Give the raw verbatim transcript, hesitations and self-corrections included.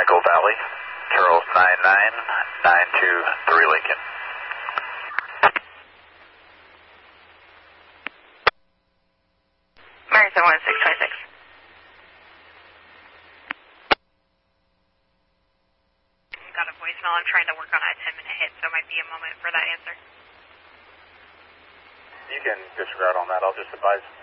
Echo Valley, Charles nine nine nine two three Lincoln. Mary seven one six two six. Got a voicemail. I'm trying to work on a ten minute hit, so it might be a moment for that answer. You can disregard on that. I'll just advise